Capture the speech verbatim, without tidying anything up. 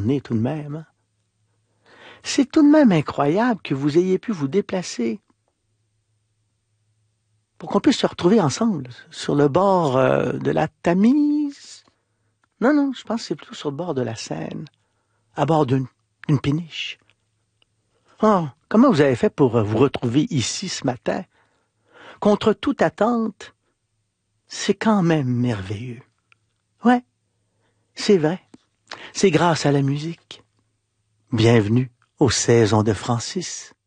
journée tout de même. Hein? C'est tout de même incroyable que vous ayez pu vous déplacer pour qu'on puisse se retrouver ensemble sur le bord euh, de la Tamise. Non, non, je pense que c'est plutôt sur le bord de la Seine, à bord d'une d'une péniche. Oh, comment vous avez fait pour vous retrouver ici ce matin? Contre toute attente, c'est quand même merveilleux. Ouais, c'est vrai. C'est grâce à la musique. Bienvenue aux Saisons de Francis.